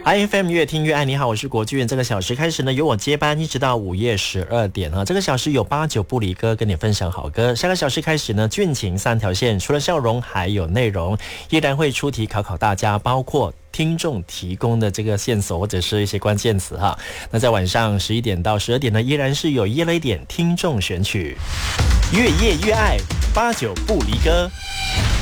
IFM 越听越爱，你好，我是国俊。这个小时开始呢，由我接班，一直到午夜12点啊。这个小时有8、9不离歌，跟你分享好歌。下个小时开始呢，俊情3条线，除了笑容还有内容，依然会出题考大家，包括听众提供的这个线索或者是一些关键词哈。那在晚上11点到12点呢，依然是有夜雷点听众选曲，越夜越爱，8、9不离歌。